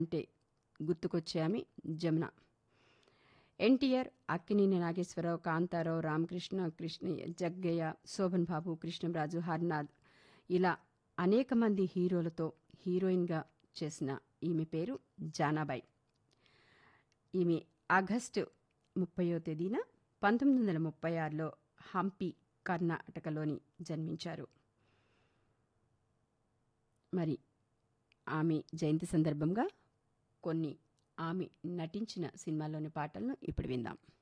అంటే గుర్తుకొచ్చే ఆమె జమున. ఎన్టీఆర్, అక్కినేని నాగేశ్వరరావు, కాంతారావు, రామకృష్ణ, కృష్ణయ్య, జగ్గయ్య, శోభన్ బాబు, కృష్ణంరాజు, హర్నాథ్ ఇలా అనేక మంది హీరోలతో హీరోయిన్గా చేసిన ఈమె పేరు జానాబాయి. ఈమె ఆగస్టు 30వ తేదీన 1936లో హంపి, కర్ణాటకలోని జన్మించారు. మరి ఆమె జయంతి సందర్భంగా కొన్ని ఆమె నటించిన సినిమాల్లోని పాటలను ఇప్పుడు విందాం.